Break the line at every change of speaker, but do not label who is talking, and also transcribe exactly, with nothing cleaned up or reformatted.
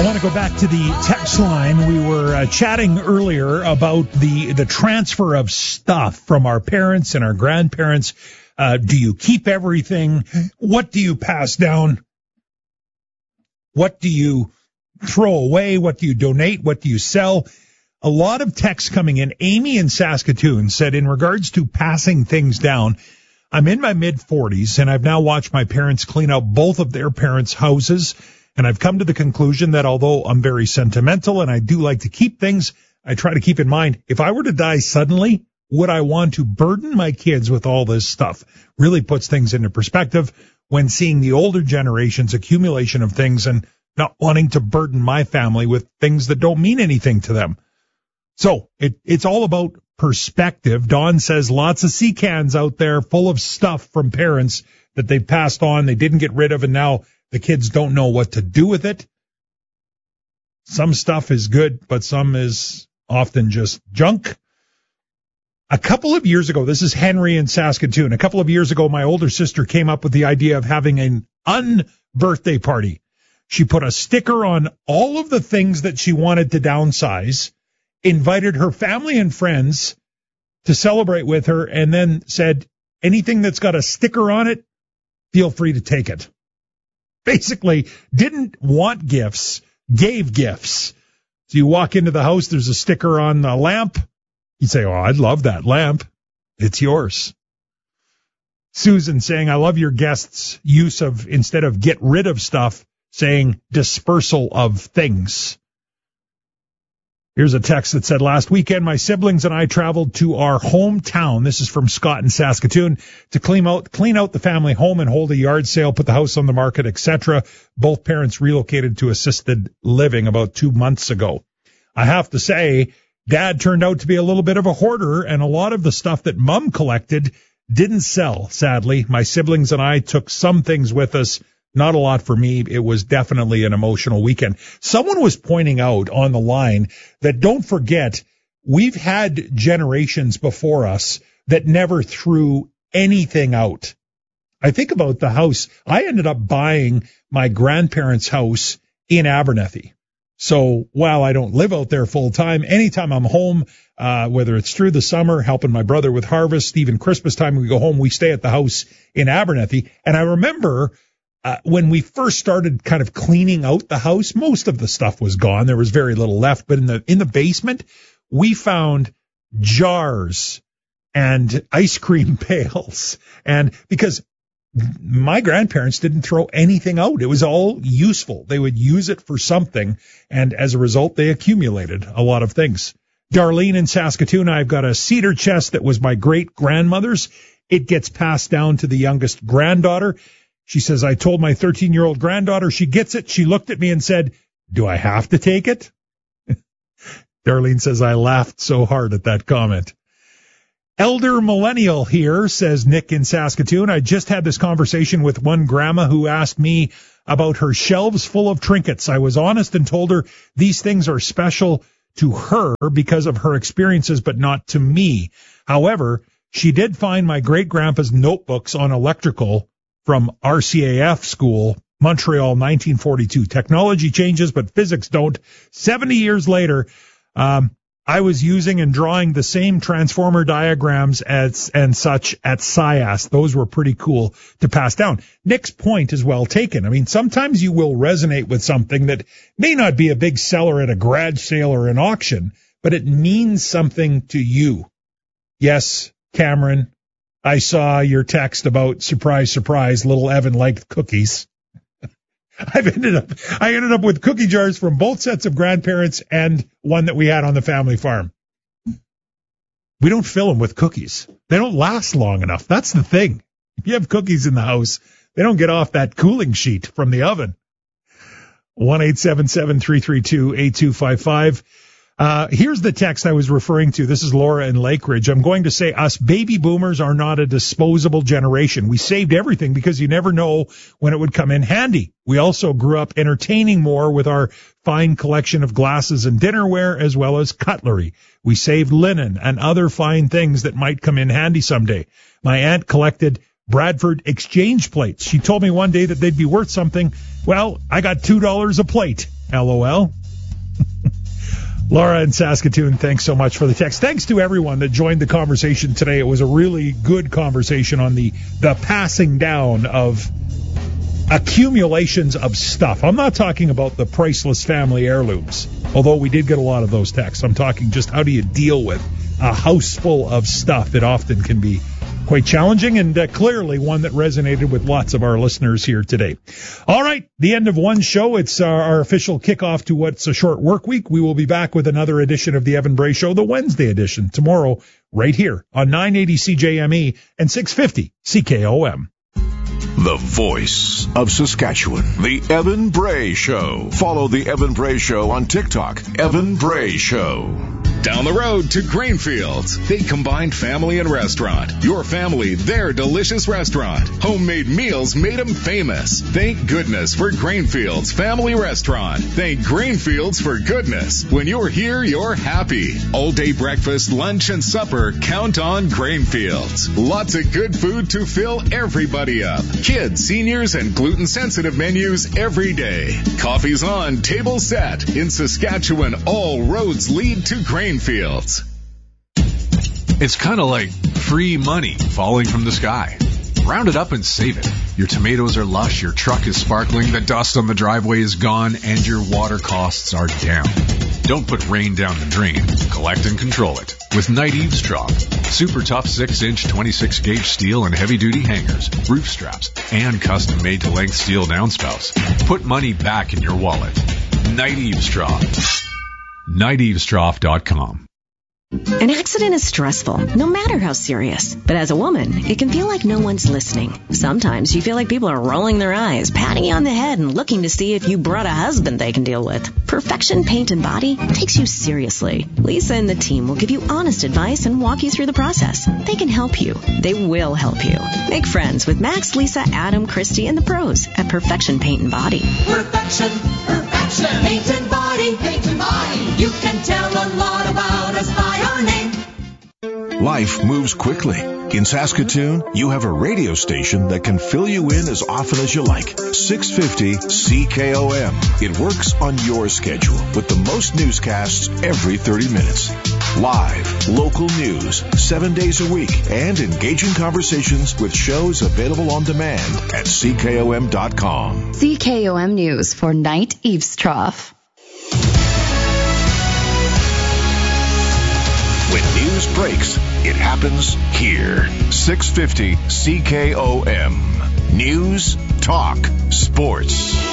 I want to go back to the text line. We were uh, chatting earlier about the, the transfer of stuff from our parents and our grandparents. Uh, do you keep everything? What do you pass down? What do you throw away? What do you donate? What do you sell? A lot of texts coming in. Amy in Saskatoon said, in regards to passing things down, I'm in my mid forties and I've now watched my parents clean out both of their parents' houses. And I've come to the conclusion that although I'm very sentimental and I do like to keep things, I try to keep in mind, if I were to die suddenly, would I want to burden my kids with all this stuff? Really puts things into perspective when seeing the older generation's accumulation of things and not wanting to burden my family with things that don't mean anything to them. So it, it's all about perspective. Dawn says lots of sea cans out there full of stuff from parents that they've passed on, they didn't get rid of, and now the kids don't know what to do with it. Some stuff is good, but some is often just junk. A couple of years ago, this is Henry in Saskatoon. A couple of years ago, my older sister came up with the idea of having an un-birthday party. She put a sticker on all of the things that she wanted to downsize, invited her family and friends to celebrate with her, and then said, anything that's got a sticker on it, feel free to take it. Basically, didn't want gifts, gave gifts. So you walk into the house, there's a sticker on the lamp. You say, oh, I'd love that lamp. It's yours. Susan saying, I love your guests' use of, instead of get rid of stuff, saying dispersal of things. Here's a text that said, last weekend, my siblings and I traveled to our hometown. This is from Scott in Saskatoon, to clean out, clean out the family home and hold a yard sale, put the house on the market, et cetera. Both parents relocated to assisted living about two months ago. I have to say, Dad turned out to be a little bit of a hoarder, and a lot of the stuff that Mom collected didn't sell, sadly. My siblings and I took some things with us. Not a lot for me. It was definitely an emotional weekend. Someone was pointing out on the line that don't forget, we've had generations before us that never threw anything out. I think about the house. I ended up buying my grandparents' house in Abernethy. So while I don't live out there full time, anytime I'm home, uh, whether it's through the summer, helping my brother with harvest, even Christmas time, we go home, we stay at the house in Abernethy. And I remember Uh, when we first started kind of cleaning out the house, most of the stuff was gone. There was very little left. But in the in the basement, we found jars and ice cream pails. And because my grandparents didn't throw anything out, it was all useful. They would use it for something. And as a result, they accumulated a lot of things. Darlene in Saskatoon, I've got a cedar chest that was my great grandmother's. It gets passed down to the youngest granddaughter. She says, I told my thirteen-year-old granddaughter she gets it. She looked at me and said, do I have to take it? Darlene says, I laughed so hard at that comment. Elder Millennial here, says Nick in Saskatoon. I just had this conversation with one grandma who asked me about her shelves full of trinkets. I was honest and told her these things are special to her because of her experiences, but not to me. However, she did find my great-grandpa's notebooks on electrical from R C A F school, Montreal, nineteen forty-two. Technology changes, but physics don't. seventy years later, um, I was using and drawing the same transformer diagrams as and such at S I A S. Those were pretty cool to pass down. Nick's point is well taken. I mean, sometimes you will resonate with something that may not be a big seller at a garage sale or an auction, but it means something to you. Yes, Cameron, I saw your text about surprise, surprise, little Evan liked cookies. I've ended up, I ended up with cookie jars from both sets of grandparents and one that we had on the family farm. We don't fill them with cookies. They don't last long enough. That's the thing. If you have cookies in the house, they don't get off that cooling sheet from the oven. one eight seven seven, three three two, eight two five five. Uh, here's the text I was referring to. This is Laura in Lakeridge. I'm going to say us baby boomers are not a disposable generation. We saved everything because you never know when it would come in handy. We also grew up entertaining more with our fine collection of glasses and dinnerware as well as cutlery. We saved linen and other fine things that might come in handy someday. My aunt collected Bradford exchange plates. She told me one day that they'd be worth something. Well, I got two dollars a plate. LOL. Laura in Saskatoon, thanks so much for the text. Thanks to everyone that joined the conversation today. It was a really good conversation on the, the passing down of accumulations of stuff. I'm not talking about the priceless family heirlooms, although we did get a lot of those texts. I'm talking just how do you deal with a house full of stuff. It often can be quite challenging, and uh, clearly one that resonated with lots of our listeners here today. All right, the end of one show. It's our, our official kickoff to what's a short work week. We will be back with another edition of the Evan Bray Show, the Wednesday edition, tomorrow, right here on nine eighty C J M E and six fifty C K O M.
The voice of Saskatchewan, the Evan Bray Show. Follow the Evan Bray Show on TikTok, Evan Bray Show.
Down the road to Grainfields. They combined family and restaurant. Your family, their delicious restaurant. Homemade meals made them famous. Thank goodness for Grainfields Family Restaurant. Thank Grainfields for goodness. When you're here, you're happy. All day breakfast, lunch, and supper, count on Grainfields. Lots of good food to fill everybody up. Kids, seniors, and gluten-sensitive menus every day. Coffee's on, table set. In Saskatchewan, all roads lead to Grainfields. Fields.
It's kind of like free money falling from the sky. Round it up and save it. Your tomatoes are lush, your truck is sparkling, the dust on the driveway is gone, and your water costs are down. Don't put rain down the drain. Collect and control it with Night Eavesdrop. Super tough six inch twenty-six gauge steel and heavy-duty hangers, roof straps, and custom-made to length steel downspouts. Put money back in your wallet. Night Eavesdrop. night eavesdrop dot com.
An accident is stressful, no matter how serious. But as a woman, it can feel like no one's listening. Sometimes you feel like people are rolling their eyes, patting you on the head, and looking to see if you brought a husband they can deal with. Perfection Paint and Body takes you seriously. Lisa and the team will give you honest advice and walk you through the process. They can help you. They will help you. Make friends with Max, Lisa, Adam, Christy, and the pros at Perfection Paint and Body.
Perfection, perfection, paint and body, paint and body. You can tell a lot about us by our name.
Life moves quickly. In Saskatoon, you have a radio station that can fill you in as often as you like. six fifty C K O M. It works on your schedule with the most newscasts every thirty minutes. Live, local news, seven days a week, and engaging conversations with shows available on demand at C K O M dot com.
C K O M News for Night Eavesdrop.
When news breaks, it happens here. six fifty C K O M. News, talk, sports.